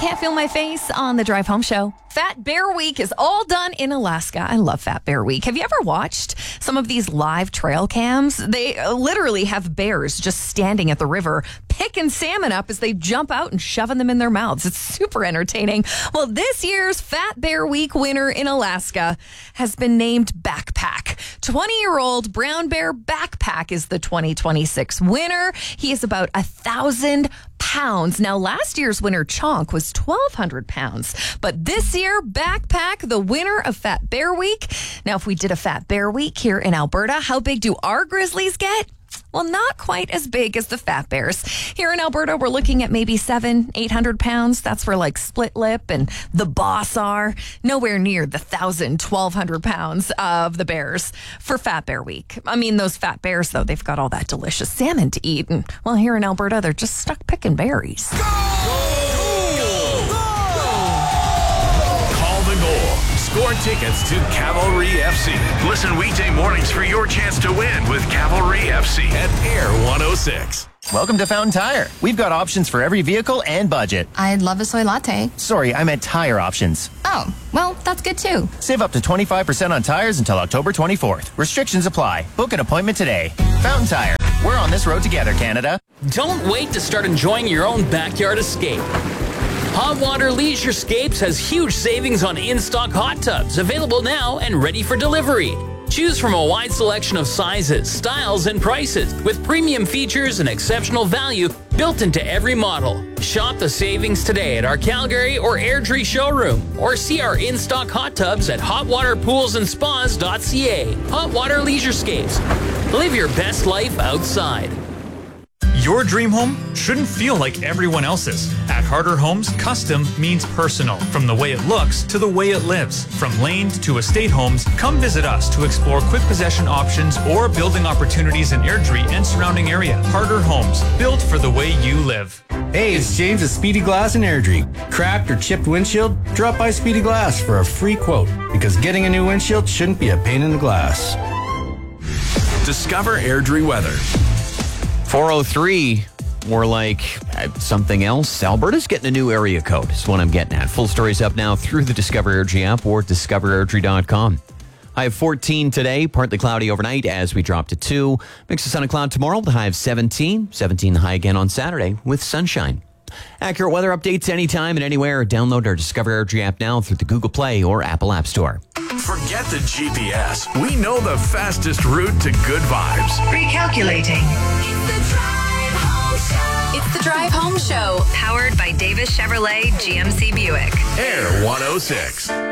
Can't Feel My Face on the Drive Home Show. Fat Bear Week is all done in Alaska. I love Fat Bear Week. Have you ever watched some of these live trail cams? They literally have bears just standing at the river, picking salmon up as they jump out and shoving them in their mouths. It's super entertaining. Well, this year's Fat Bear Week winner in Alaska has been named Backpack. 20-year-old Brown Bear Backpack is the 2026 winner. He is about 1,000 pounds. Now, last year's winner, Chonk, was 1,200 pounds. But this year, Backpack, the winner of Fat Bear Week. Now, if we did a Fat Bear Week here in Alberta, how big do our grizzlies get? Well, not quite as big as the fat bears. Here in Alberta, we're looking at maybe 700-800 pounds. That's where like Split Lip and the Boss are. Nowhere near the 1,000-1,200 pounds of the bears for Fat Bear Week. I mean, those fat bears, though, they've got all that delicious salmon to eat. And, well, here in Alberta, they're just stuck picking berries. Go! Call the goal. Score tickets to Cavalry FC. Listen weekday mornings for your chance to win with Cavalry FC at Air 106. Welcome to Fountain Tire. We've got options for every vehicle and budget. I'd love a soy latte. Sorry, I meant tire options. Oh, well, that's good too. Save up to 25% on tires until October 24th. Restrictions apply. Book an appointment today. Fountain Tire. We're on this road together, Canada. Don't wait to start enjoying your own backyard escape. Hot Water Leisurescapes has huge savings on in-stock hot tubs, available now and ready for delivery. Choose from a wide selection of sizes, styles, and prices, with premium features and exceptional value built into every model. Shop the savings today at our Calgary or Airdrie showroom, or see our in-stock hot tubs at hotwaterpoolsandspas.ca. Hot Water Leisurescapes. Live your best life outside. Your dream home shouldn't feel like everyone else's. At Harder Homes, custom means personal. From the way it looks to the way it lives. From laned to estate homes, come visit us to explore quick possession options or building opportunities in Airdrie and surrounding area. Harder Homes, built for the way you live. Hey, it's James at Speedy Glass in Airdrie. Cracked or chipped windshield? Drop by Speedy Glass for a free quote. Because getting a new windshield shouldn't be a pain in the glass. Discover Airdrie weather. 403, more like something else. Alberta's getting a new area code is what I'm getting at. Full stories up now through the Discover Airdrie app or discoverairdrie.com. High of 14 today, partly cloudy overnight as we drop to 2. Mix of sun and cloud tomorrow, the high of 17. 17 the high again on Saturday with sunshine. Accurate weather updates anytime and anywhere. Download our Discover Airdrie app now through the Google Play or Apple App Store. Forget the GPS. We know the fastest route to good vibes. Recalculating. It's the Drive Home Show, powered by Davis Chevrolet GMC Buick. Air 106.